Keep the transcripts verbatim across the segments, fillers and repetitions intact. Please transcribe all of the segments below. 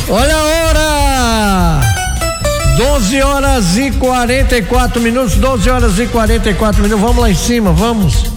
Olha a hora! doze horas e quarenta e quatro minutos, doze horas e quarenta e quatro minutos. Vamos lá em cima, vamos.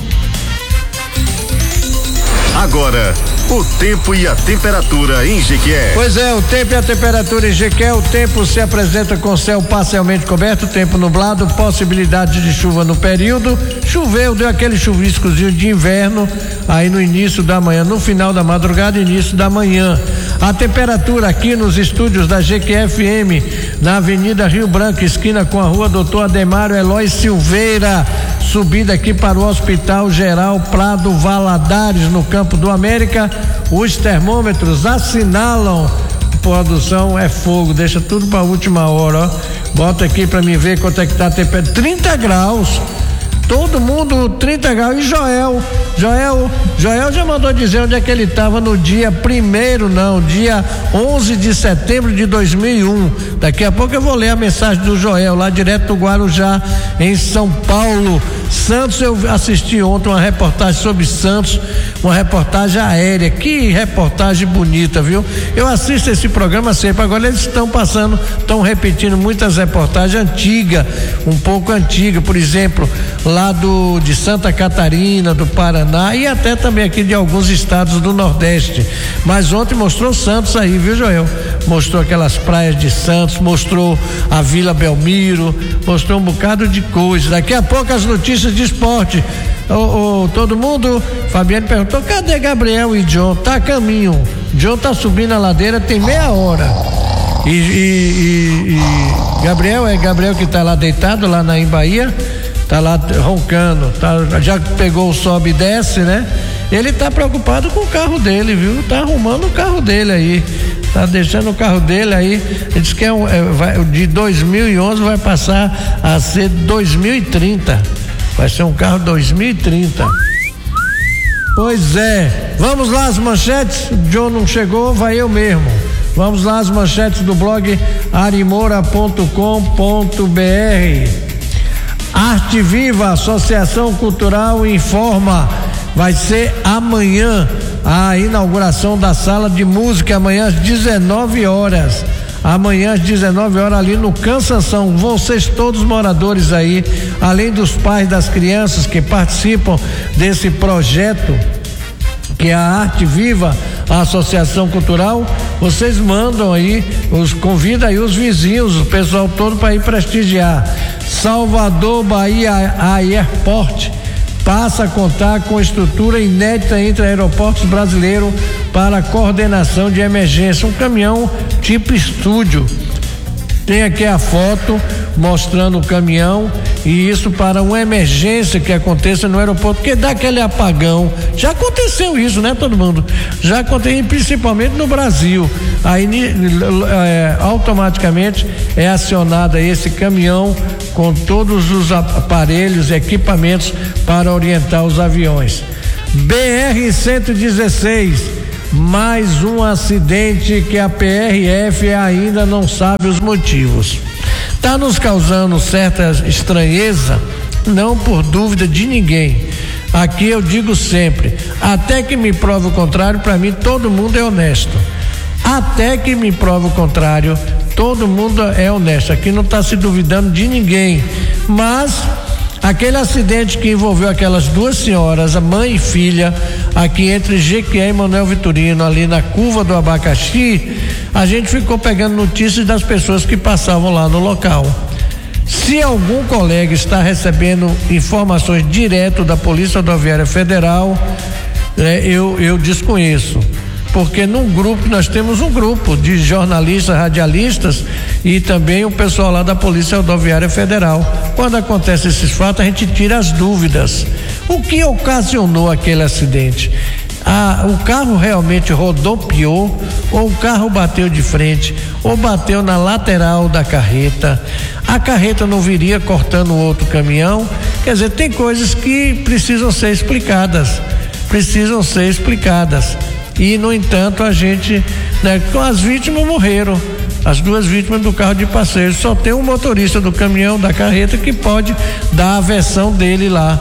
Agora, o tempo e a temperatura em Jequié. Pois é, o tempo e a temperatura em Jequié. O tempo se apresenta com céu parcialmente coberto, tempo nublado, possibilidade de chuva no período. Choveu, deu aquele chuviscozinho de inverno aí no início da manhã, no final da madrugada, início da manhã. A temperatura aqui nos estúdios da Jequié F M, na Avenida Rio Branco, esquina com a Rua Doutor Ademário Eloy Silveira, subida aqui para o Hospital Geral Prado Valadares, no Campo do América. Os termômetros assinalam, produção é fogo, deixa tudo para a última hora, ó. Bota aqui para mim ver quanto é que tá a temperatura. trinta graus. Todo mundo trinta graus. E Joel, Joel, Joel já mandou dizer onde é que ele estava no dia primeiro, não, dia onze de setembro de dois mil e um. Daqui a pouco eu vou ler a mensagem do Joel, lá direto do Guarujá, em São Paulo. Santos, eu assisti ontem uma reportagem sobre Santos, uma reportagem aérea. Que reportagem bonita, viu? Eu assisto esse programa sempre. Agora eles estão passando, estão repetindo muitas reportagens antigas, um pouco antigas, por exemplo, lá do de Santa Catarina, do Paraná e até também aqui de alguns estados do Nordeste. Mas ontem mostrou Santos aí, viu, Joel? Mostrou aquelas praias de Santos, mostrou a Vila Belmiro, mostrou um bocado de coisa. Daqui a pouco as notícias de esporte. Ô, ô, todo mundo, Fabiane perguntou, cadê Gabriel e John? Tá a caminho. John tá subindo a ladeira tem meia hora. E, e, e, e Gabriel, é Gabriel que tá lá deitado lá na Bahia, tá lá roncando, tá, já pegou o sobe e desce, né? Ele tá preocupado com o carro dele, viu? Tá arrumando o carro dele aí, tá deixando o carro dele aí. Ele disse que é um, é, vai, de dois mil e onze vai passar a ser dois mil e trinta. Vai ser um carro dois mil e trinta. Pois é, vamos lá as manchetes. O John não chegou, vai eu mesmo. Vamos lá as manchetes do blog arimora ponto com ponto b r. Arte Viva, Associação Cultural, informa, vai ser amanhã a inauguração da sala de música, amanhã às dezenove horas. Amanhã às dezenove horas ali no Cansanção. Vocês todos moradores aí, além dos pais das crianças que participam desse projeto que é a Arte Viva, a Associação Cultural, vocês mandam aí, os convida aí os vizinhos, o pessoal todo para ir prestigiar. Salvador Bahia Airport passa a contar com estrutura inédita entre aeroportos brasileiros para coordenação de emergência, um caminhão tipo estúdio. Tem aqui a foto mostrando o caminhão, e isso para uma emergência que aconteça no aeroporto, porque dá aquele apagão. Já aconteceu isso, né, todo mundo? Já aconteceu, principalmente no Brasil. Aí é, automaticamente é acionado esse caminhão com todos os aparelhos, equipamentos para orientar os aviões. B R cento e dezesseis, mais um acidente que a P R F ainda não sabe os motivos. Tá nos causando certa estranheza, não por dúvida de ninguém. Aqui eu digo sempre, até que me prove o contrário, para mim todo mundo é honesto. Até que me prove o contrário, todo mundo é honesto. Aqui não está se duvidando de ninguém. Mas aquele acidente que envolveu aquelas duas senhoras, a mãe e filha, aqui entre Jequié e Manuel Vitorino, ali na curva do Abacaxi, a gente ficou pegando notícias das pessoas que passavam lá no local. Se algum colega está recebendo informações direto da Polícia Rodoviária Federal, é, eu, eu desconheço. Porque num grupo, nós temos um grupo de jornalistas, radialistas e também o pessoal lá da Polícia Rodoviária Federal. Quando acontece esses fatos, a gente tira as dúvidas. O que ocasionou aquele acidente? Ah, o carro realmente rodopiou, ou o carro bateu de frente, ou bateu na lateral da carreta, a carreta não viria cortando o outro caminhão? Quer dizer, tem coisas que precisam ser explicadas, precisam ser explicadas. E, no entanto, a gente, né, as vítimas morreram, as duas vítimas do carro de passeio. Só tem um motorista do caminhão, da carreta, que pode dar a versão dele lá.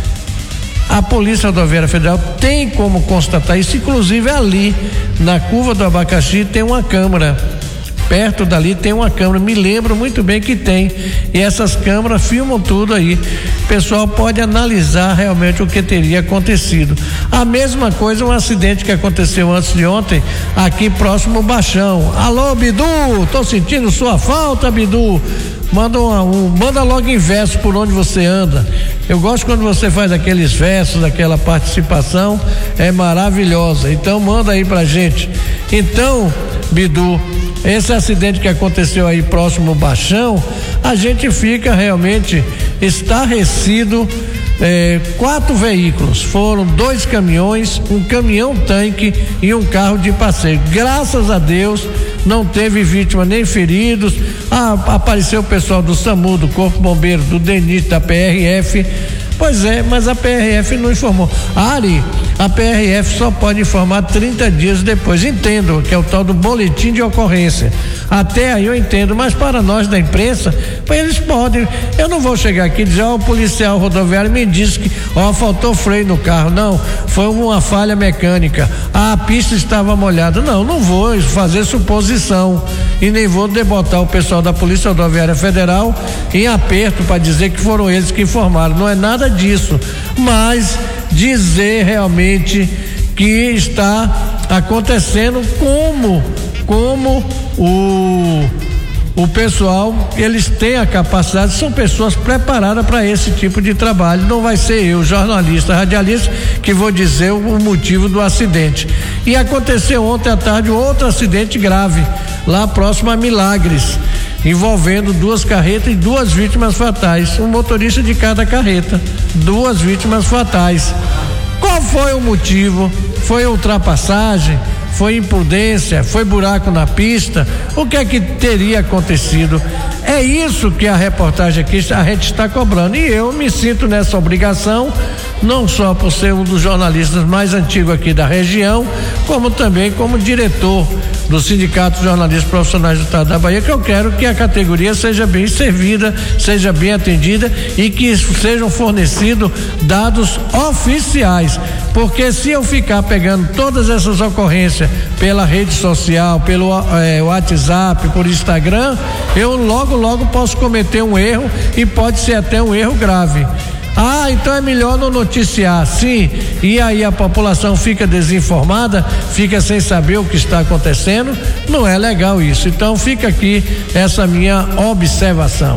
A Polícia Rodoviária Federal tem como constatar isso, inclusive ali na curva do Abacaxi tem uma câmera, perto dali tem uma câmera, me lembro muito bem que tem, e essas câmeras filmam tudo aí, o pessoal pode analisar realmente o que teria acontecido. A mesma coisa, um acidente que aconteceu antes de ontem, aqui próximo ao Baixão. Alô, Bidu, tô sentindo sua falta, Bidu. Manda, uma, um, manda logo em verso por onde você anda. Eu gosto quando você faz aqueles versos, aquela participação, é maravilhosa. Então manda aí pra gente. Então, Bidu, esse acidente que aconteceu aí próximo ao Baixão, a gente fica realmente estarrecido. É, quatro veículos, foram dois caminhões, um caminhão-tanque e um carro de passeio. Graças a Deus não teve vítima nem feridos. Ah, apareceu o pessoal do SAMU, do Corpo Bombeiro, do DENIT, da P R F. Pois é, mas a P R F não informou. Ari, a P R F só pode informar trinta dias depois. Entendo que é o tal do boletim de ocorrência. Até aí eu entendo, mas para nós da imprensa, eles podem. Eu não vou chegar aqui e dizer, ó, o policial rodoviário me disse que, ó, faltou freio no carro. Não, foi uma falha mecânica. A pista estava molhada. Não, não vou fazer suposição e nem vou debotar o pessoal da Polícia Rodoviária Federal em aperto para dizer que foram eles que informaram. Não é nada disso, mas dizer realmente que está acontecendo como como o o pessoal, eles têm a capacidade, são pessoas preparadas para esse tipo de trabalho. Não vai ser eu, jornalista, radialista, que vou dizer o motivo do acidente. E aconteceu ontem à tarde outro acidente grave lá próximo a Milagres, envolvendo duas carretas e duas vítimas fatais, um motorista de cada carreta, duas vítimas fatais. Qual foi o motivo? Foi ultrapassagem? Foi imprudência? Foi buraco na pista? O que é que teria acontecido? É isso que a reportagem aqui a gente está cobrando, e eu me sinto nessa obrigação, não só por ser um dos jornalistas mais antigos aqui da região, como também como diretor do Sindicato de Jornalistas Profissionais do Estado da Bahia, que eu quero que a categoria seja bem servida, seja bem atendida e que sejam fornecidos dados oficiais, porque se eu ficar pegando todas essas ocorrências pela rede social, pelo eh, WhatsApp, por Instagram, eu logo logo posso cometer um erro e pode ser até um erro grave. Ah, então é melhor não noticiar, sim, e aí a população fica desinformada, fica sem saber o que está acontecendo. Não é legal isso. Então fica aqui essa minha observação.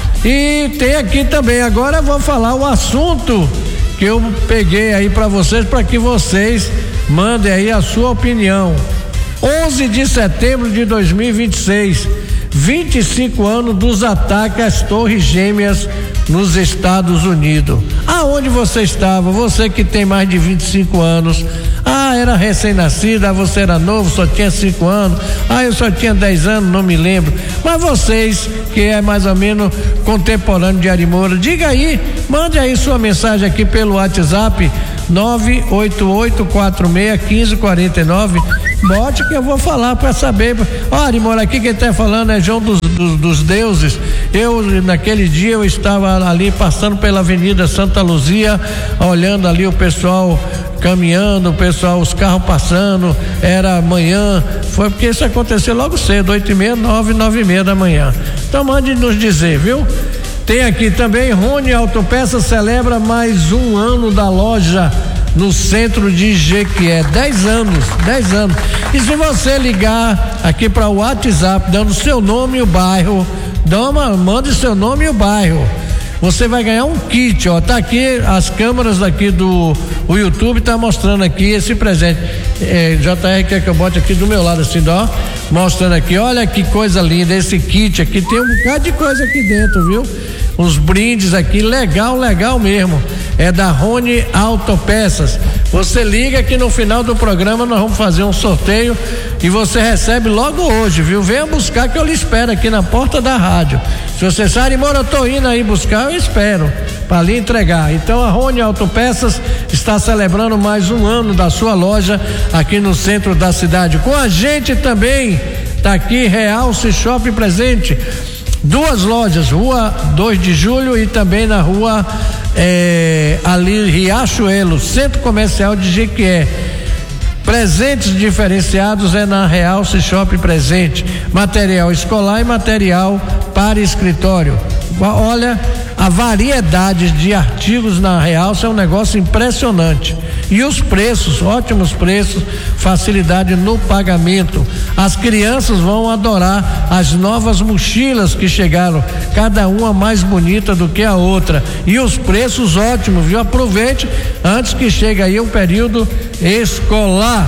E tem aqui também, agora eu vou falar o assunto que eu peguei aí para vocês, para que vocês mandem aí a sua opinião. onze de setembro de dois mil e vinte e seis, vinte e cinco anos dos ataques às Torres Gêmeas nos Estados Unidos. Aonde você estava? Você que tem mais de vinte e cinco anos. Ah, era recém-nascida, ah, você era novo, só tinha cinco anos. Ah, eu só tinha dez anos, não me lembro. Mas vocês, que é mais ou menos contemporâneo de Ari Moura, diga aí, mande aí sua mensagem aqui pelo WhatsApp nove oito oito quatro seis um cinco quatro nove. Bote que eu vou falar para saber. Ó, Ari Moura, aqui quem tá falando é João dos, dos, dos Deuses. Eu, naquele dia, eu estava ali passando pela Avenida Santa Luzia, olhando ali o pessoal caminhando, o pessoal, os carros passando, era manhã, foi porque isso aconteceu logo cedo, oito e meia, nove, nove e meia da manhã. Então mande nos dizer, viu? Tem aqui também, Rony Autopeças celebra mais um ano da loja no centro de Jequié, dez anos, dez anos. E se você ligar aqui para o WhatsApp, dando seu nome e o bairro, dá uma, mande seu nome e o bairro, você vai ganhar um kit, ó, tá aqui as câmeras aqui do o YouTube, tá mostrando aqui esse presente. É, J R quer que eu bote aqui do meu lado assim, ó, mostrando aqui, olha que coisa linda esse kit aqui, tem um bocado de coisa aqui dentro, viu? Uns brindes aqui, legal, legal mesmo. É da Rony Autopeças. Você liga que no final do programa nós vamos fazer um sorteio e você recebe logo hoje, viu? Venha buscar que eu lhe espero aqui na porta da rádio. Se você sabe, Moura, eu tô indo aí buscar, eu espero para lhe entregar. Então a Rony Autopeças está celebrando mais um ano da sua loja aqui no centro da cidade. Com a gente também tá aqui Realce Shopping presente. Duas lojas, Rua dois de Julho e também na rua é, ali Riachuelo, Centro Comercial de Jequié. Presentes diferenciados é na Realce Shopping Presente, material escolar e material para escritório. Olha, a variedade de artigos na Realce é um negócio impressionante. E os preços, ótimos preços, facilidade no pagamento. As crianças vão adorar as novas mochilas que chegaram, cada uma mais bonita do que a outra. E os preços ótimos, viu? Aproveite antes que chegue aí o período escolar.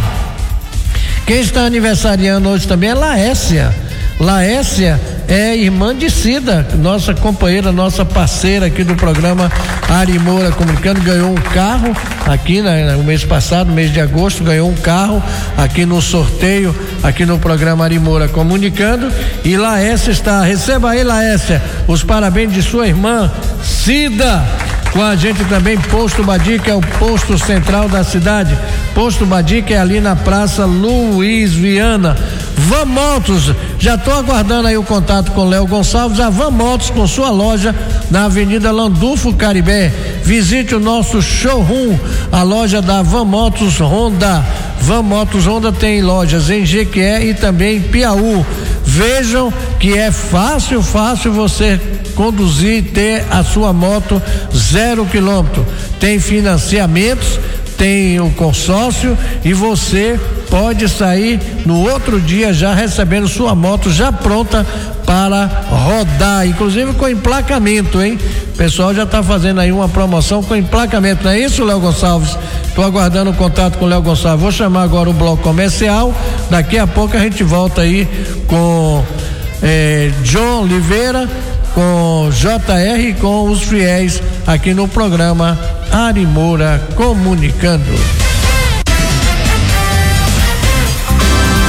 Quem está aniversariando hoje também é Laécia. Laécia é irmã de Cida, nossa companheira, nossa parceira aqui do programa Ari Moura Comunicando, ganhou um carro aqui né, no mês passado, mês de agosto, ganhou um carro aqui no sorteio, aqui no programa Ari Moura Comunicando, e Laécia está, receba aí, Laécia, os parabéns de sua irmã Cida. Com a gente também Posto Badi, que é o posto central da cidade. Posto Badi, que é ali na Praça Luiz Viana. Van Motos, já estou aguardando aí o contato com Léo Gonçalves. A Van Motos com sua loja na Avenida Landulfo Caribé. Visite o nosso showroom, a loja da Van Motos Honda. Van Motos Honda tem lojas em Jequié e também em Piauí. Vejam que é fácil, fácil você conduzir e ter a sua moto zero quilômetro. Tem financiamentos, tem o consórcio e você pode sair no outro dia já recebendo sua moto já pronta para rodar, inclusive com emplacamento, hein? O pessoal já está fazendo aí uma promoção com emplacamento, não é isso, Léo Gonçalves? Estou aguardando o contato com o Léo Gonçalves. Vou chamar agora o bloco comercial. Daqui a pouco a gente volta aí com eh, John Oliveira, com J R e com os fiéis aqui no programa Ari Moura Comunicando.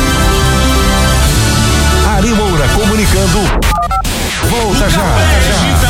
Ari Moura Comunicando. Volta já.